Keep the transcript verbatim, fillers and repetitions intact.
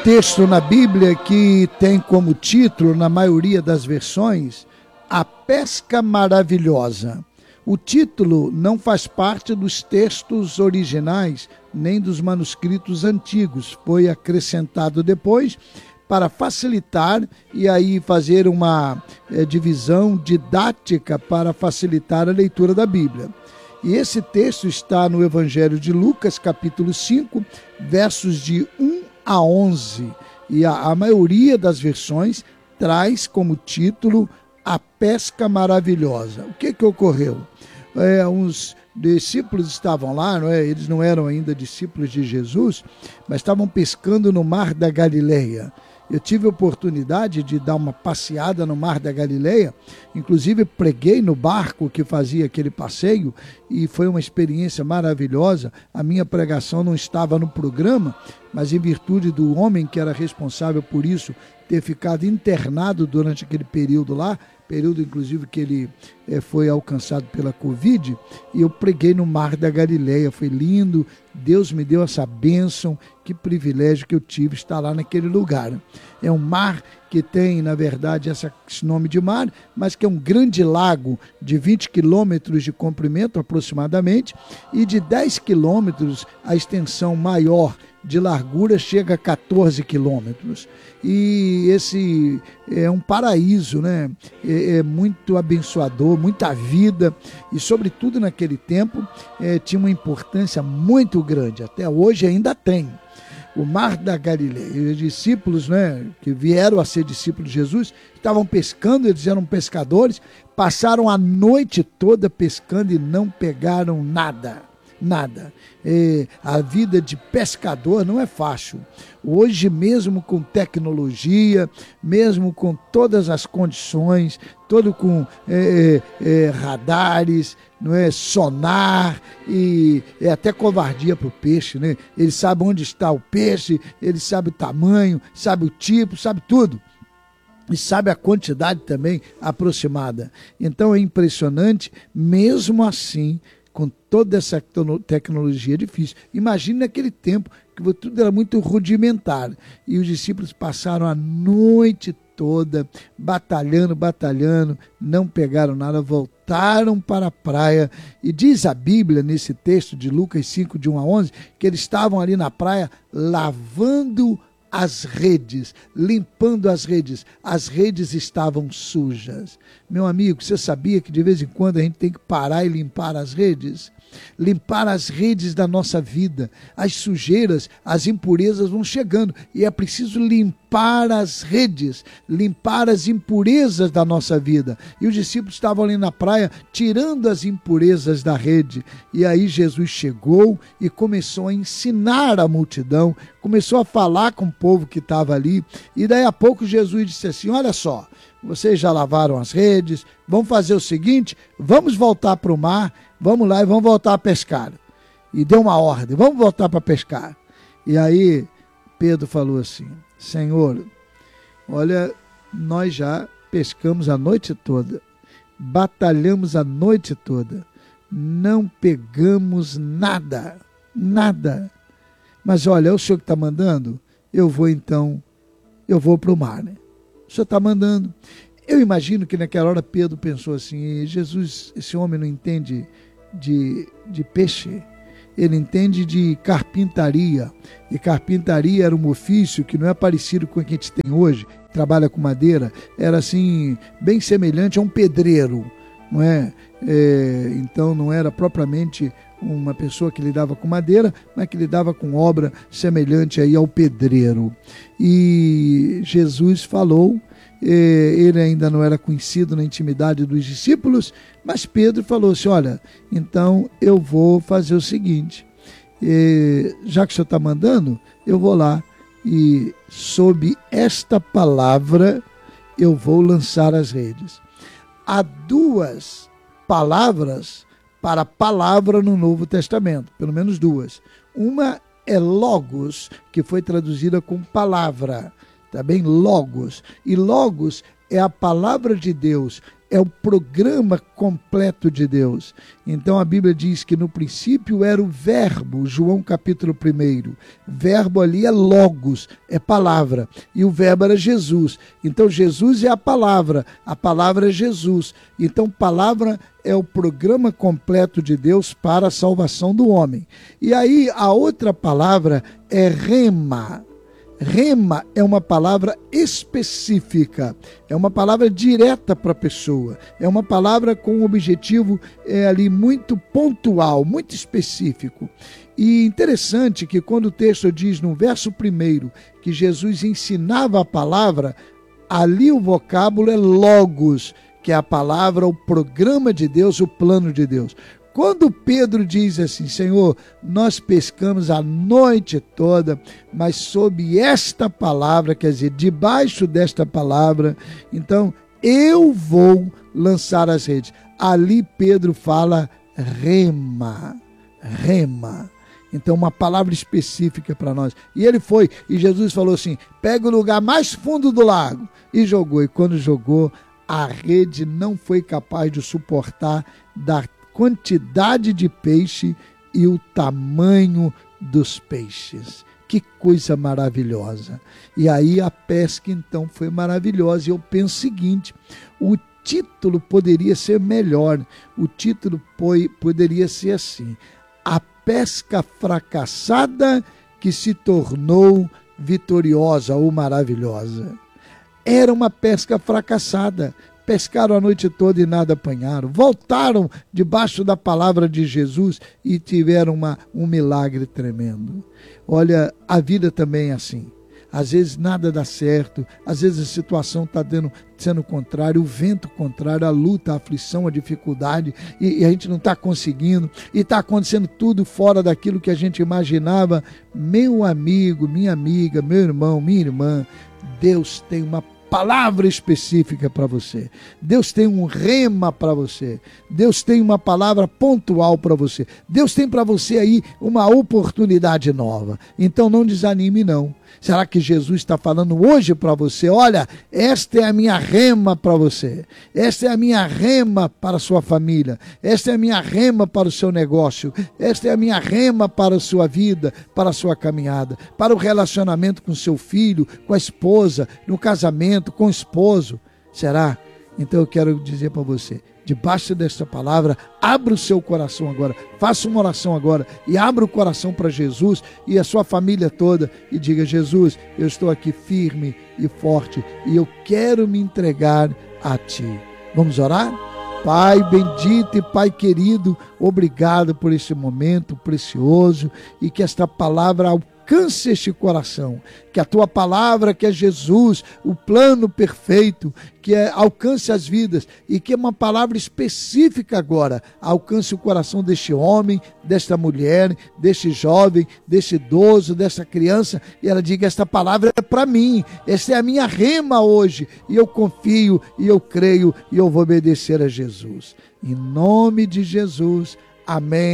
Texto na Bíblia que tem como título, na maioria das versões, A Pesca Maravilhosa. O título não faz parte dos textos originais, nem dos manuscritos antigos. Foi acrescentado depois para facilitar e aí fazer uma é, divisão didática para facilitar a leitura da Bíblia. E esse texto está no Evangelho de Lucas, capítulo cinco, versos de um a onze. E a, a maioria das versões traz como título A Pesca Maravilhosa. O que que ocorreu? É, uns discípulos estavam lá, não é? Eles não eram ainda discípulos de Jesus, mas estavam pescando no Mar da Galileia. Eu tive a oportunidade de dar uma passeada no Mar da Galileia, inclusive preguei no barco que fazia aquele passeio e foi uma experiência maravilhosa. A minha pregação não estava no programa, mas em virtude do homem que era responsável por isso ter ficado internado durante aquele período lá, período inclusive que ele é, foi alcançado pela Covid, e eu preguei no Mar da Galileia. Foi lindo, Deus me deu essa bênção, que privilégio que eu tive estar lá naquele lugar. É um mar que tem, na verdade, esse nome de mar, mas que é um grande lago de vinte quilômetros de comprimento aproximadamente, e de dez quilômetros a extensão maior de largura chega a quatorze quilômetros. E esse é um paraíso, né? É, é muito abençoador, muita vida, e sobretudo naquele tempo é, tinha uma importância muito grande, até hoje ainda tem. O Mar da Galileia, os discípulos, né, que vieram a ser discípulos de Jesus, estavam pescando, eles eram pescadores, passaram a noite toda pescando e não pegaram nada. Nada. É, a vida de pescador não é fácil. Hoje, mesmo com tecnologia, mesmo com todas as condições, todo com é, é, radares, não é, sonar, e é até covardia para o peixe, né? Ele sabe onde está o peixe, ele sabe o tamanho, sabe o tipo, sabe tudo. E sabe a quantidade também aproximada. Então é impressionante, mesmo assim, com toda essa tecnologia difícil. Imagine naquele tempo que tudo era muito rudimentar. E os discípulos passaram a noite toda batalhando, batalhando, não pegaram nada, voltaram para a praia. E diz a Bíblia, nesse texto de Lucas cinco, de um a onze, que eles estavam ali na praia lavando as redes, limpando as redes. As redes estavam sujas. Meu amigo, você sabia que de vez em quando a gente tem que parar e limpar as redes? Limpar as redes da nossa vida. As sujeiras, as impurezas vão chegando e é preciso limpar as redes, limpar as impurezas da nossa vida. E os discípulos estavam ali na praia tirando as impurezas da rede. E aí Jesus chegou e começou a ensinar a multidão, começou a falar com o povo que estava ali. E daí a pouco Jesus disse assim: olha só, vocês já lavaram as redes, vamos fazer o seguinte, vamos voltar para o mar, vamos lá e vamos voltar a pescar. E deu uma ordem, vamos voltar para pescar. E aí Pedro falou assim: Senhor, olha, nós já pescamos a noite toda, batalhamos a noite toda, não pegamos nada, nada. Mas olha, é o Senhor que está mandando, eu vou então, eu vou para o mar, né? O Senhor está mandando. Eu imagino que naquela hora Pedro pensou assim: Jesus, esse homem não entende de, de peixe, ele entende de carpintaria, e carpintaria era um ofício que não é parecido com o que a gente tem hoje, trabalha com madeira, era assim, bem semelhante a um pedreiro, não é? É, então não era propriamente uma pessoa que lidava com madeira, mas que lidava com obra semelhante aí ao pedreiro. E Jesus falou, ele ainda não era conhecido na intimidade dos discípulos, mas Pedro falou assim: olha, então eu vou fazer o seguinte, já que o Senhor está mandando, eu vou lá e sob esta palavra eu vou lançar as redes. Há duas palavras para palavra no Novo Testamento, pelo menos duas. Uma é logos, que foi traduzida com palavra, tá bem? Logos. E logos é a palavra de Deus é o programa completo de Deus. Então a Bíblia diz que no princípio era o verbo, João capítulo um. Verbo ali é logos, é palavra. E o verbo era Jesus. Então Jesus é a palavra, a palavra é Jesus. Então palavra é o programa completo de Deus para a salvação do homem. E aí a outra palavra é rema. Rema é uma palavra específica, é uma palavra direta para a pessoa, é uma palavra com um objetivo é, ali muito pontual, muito específico. E interessante que quando o texto diz no verso primeiro que Jesus ensinava a palavra, ali o vocábulo é logos, que é a palavra, o programa de Deus, o plano de Deus. Quando Pedro diz assim, Senhor, nós pescamos a noite toda, mas sob esta palavra, quer dizer, debaixo desta palavra, então eu vou lançar as redes. Ali Pedro fala rema, rema. Então uma palavra específica para nós. E ele foi, e Jesus falou assim, pega o lugar mais fundo do lago, e jogou. E quando jogou, a rede não foi capaz de suportar da quantidade de peixe e o tamanho dos peixes. Que coisa maravilhosa. E aí a pesca então foi maravilhosa. E eu penso o seguinte, o título poderia ser melhor. O título foi, poderia ser assim, a pesca fracassada que se tornou vitoriosa ou maravilhosa. Era uma pesca fracassada. Pescaram a noite toda e nada apanharam. Voltaram debaixo da palavra de Jesus e tiveram uma, um milagre tremendo. Olha, a vida também é assim. Às vezes nada dá certo, às vezes a situação está sendo contrária, o vento contrário, a luta, a aflição, a dificuldade, e, e a gente não está conseguindo, e está acontecendo tudo fora daquilo que a gente imaginava. Meu amigo, minha amiga, meu irmão, minha irmã, Deus tem uma palavra específica para você. Deus tem um rema para você. Deus tem uma palavra pontual para você. Deus tem para você aí uma oportunidade nova. Então não desanime não. Será que Jesus está falando hoje para você? Olha, esta é a minha rema para você. Esta é a minha rema para a sua família. Esta é a minha rema para o seu negócio. Esta é a minha rema para a sua vida, para a sua caminhada, para o relacionamento com seu filho, com a esposa, no casamento, com o esposo. Será? Então eu quero dizer para você, debaixo desta palavra, abra o seu coração agora, faça uma oração agora e abra o coração para Jesus e a sua família toda e diga, Jesus, eu estou aqui firme e forte e eu quero me entregar a Ti. Vamos orar? Pai bendito e Pai querido, obrigado por esse momento precioso e que esta palavra alcance este coração, que a Tua palavra, que é Jesus, o plano perfeito, que é, alcance as vidas e que uma palavra específica agora alcance o coração deste homem, desta mulher, deste jovem, deste idoso, desta criança e ela diga, esta palavra é para mim, esta é a minha rema hoje e eu confio e eu creio e eu vou obedecer a Jesus. Em nome de Jesus, amém.